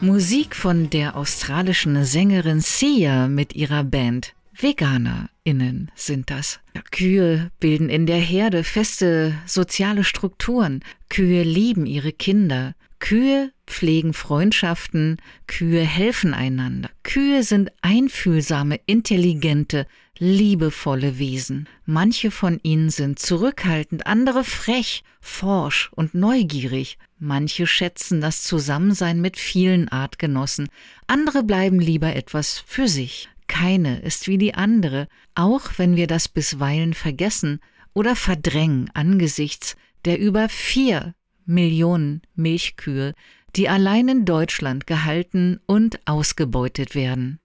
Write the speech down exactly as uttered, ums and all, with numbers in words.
Musik von der australischen Sängerin Sia mit ihrer Band. VeganerInnen sind das. Ja, Kühe bilden in der Herde feste soziale Strukturen. Kühe lieben ihre Kinder. Kühe pflegen Freundschaften. Kühe helfen einander. Kühe sind einfühlsame, intelligente, liebevolle Wesen. Manche von ihnen sind zurückhaltend, andere frech, forsch und neugierig. Manche schätzen das Zusammensein mit vielen Artgenossen. Andere bleiben lieber etwas für sich. Keine ist wie die andere, auch wenn wir das bisweilen vergessen oder verdrängen angesichts der über vier Millionen Milchkühe, die allein in Deutschland gehalten und ausgebeutet werden.